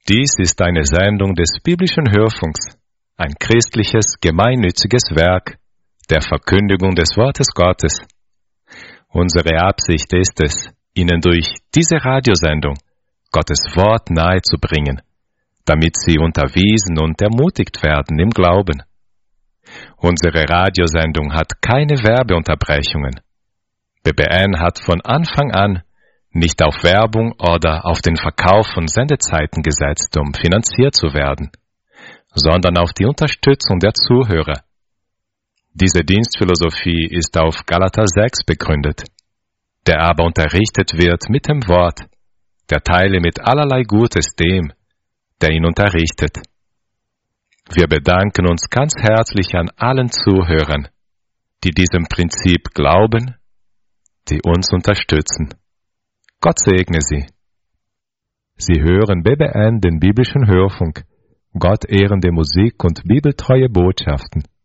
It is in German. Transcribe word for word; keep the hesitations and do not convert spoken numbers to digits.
Dies ist eine Sendung des biblischen Hörfunks, ein christliches, gemeinnütziges Werk der Verkündigung des Wortes Gottes. Unsere Absicht ist es, Ihnen durch diese Radiosendung Gottes Wort nahezubringen, damit Sie unterwiesen und ermutigt werden im Glauben. Unsere Radiosendung hat keine Werbeunterbrechungen. B B N hat von Anfang an nicht auf Werbung oder auf den Verkauf von Sendezeiten gesetzt, um finanziert zu werden, sondern auf die Unterstützung der Zuhörer. Diese Dienstphilosophie ist auf Galater sechs begründet, der aber unterrichtet wird mit dem Wort, der teile mit allerlei Gutes dem, der ihn unterrichtet. Wir bedanken uns ganz herzlich an allen Zuhörern, die diesem Prinzip glauben, die uns unterstützen. Gott segne Sie. Sie hören B B N, den biblischen Hörfunk, Gott ehrende Musik und bibeltreue Botschaften.